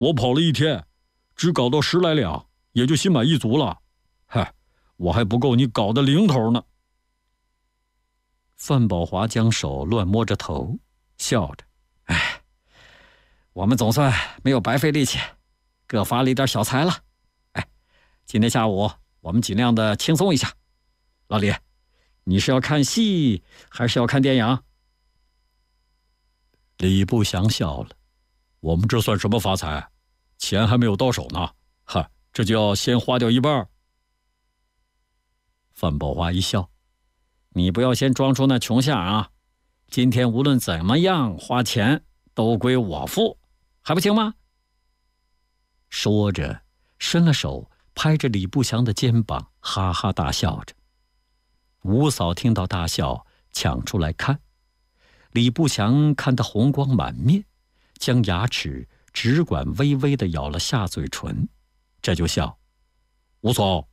我跑了一天，只搞到10来两，也就心满意足了。嗨，我还不够你搞的零头呢。 范宝华将手乱摸着头，笑着：“哎，我们总算没有白费力气，各发了一点小财了。哎，今天下午我们尽量的轻松一下。老李，你是要看戏还是要看电影？” 李不祥笑了：“我们这算什么发财？钱还没有到手呢，这就要先花掉一半。” 范宝华一笑：“你不要先装出那穷相啊！今天无论怎么样花钱都归我付，还不行吗？”说着，伸了手拍着李不祥的肩膀，哈哈大笑着。吴嫂听到大笑，抢出来看。李不祥看得红光满面，将牙齿只管微微地咬了下嘴唇，这就笑：“ 吴嫂，